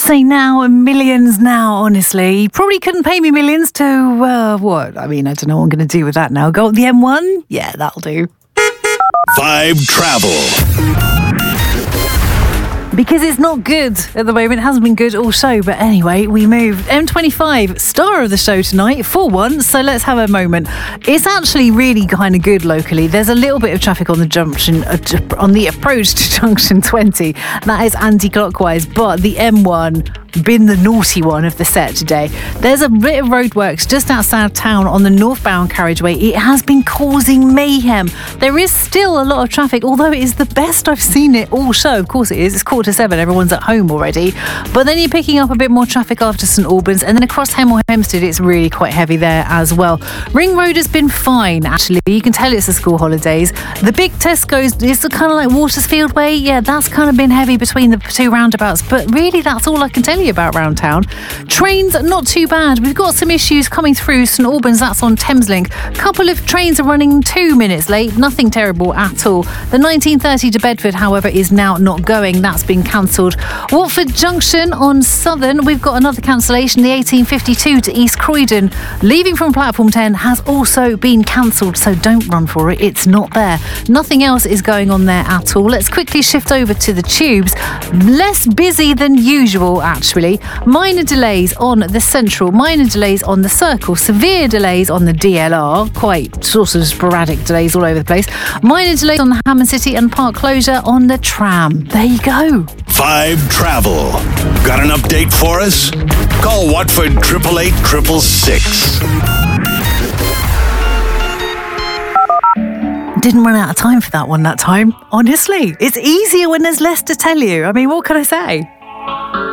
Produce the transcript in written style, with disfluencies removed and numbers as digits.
say now, millions now, honestly. You probably couldn't pay me millions to, what? I mean, I don't know what I'm going to do with that now. Go up the M1? Yeah, that'll do. Vibe Travel. Because it's not good at the moment. It hasn't been good all show. But anyway, we move. M25, star of the show tonight, for once. So let's have a moment. It's actually really kind of good locally. There's a little bit of traffic on the junction, on the approach to junction 20. That is anti-clockwise. But the M1, been the naughty one of the set today. There's a bit of roadworks just outside town on the northbound carriageway. It has been causing mayhem. There is still a lot of traffic, although it is the best I've seen it all show. Of course it is. It's 6:45. Everyone's at home already. But then you're picking up a bit more traffic after St Albans, and then across Hemel Hempstead, it's really quite heavy there as well. Ring Road has been fine, actually. You can tell it's the school holidays. The big Tesco's is kind of like Watersfield Way. Yeah, that's kind of been heavy between the two roundabouts. But really, that's all I can tell you about round town. Trains, not too bad. We've got some issues coming through St Albans. That's on Thameslink. Couple of trains are running 2 minutes late. Nothing terrible at all. The 1930 to Bedford, however, is now not going. That's been cancelled. Watford Junction on Southern, we've got another cancellation. The 1852 to East Croydon, leaving from platform 10, has also been cancelled. So don't run for it. It's not there. Nothing else is going on there at all. Let's quickly shift over to the tubes. Less busy than usual, actually. Minor delays on the Central, minor delays on the Circle, severe delays on the DLR, quite sort of sporadic delays all over the place. Minor delays on the Hammond City and Park closure on the tram. There you go. Vibe Travel. Got an update for us? Call Watford 888 666. Didn't run out of time for that one that time. Honestly, it's easier when there's less to tell you. I mean, what can I say?